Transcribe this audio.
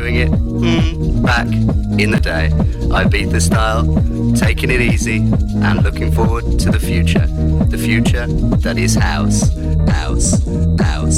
doing it back in the day. Ibiza style, taking it easy and looking forward to the future. The future that is house, house, house.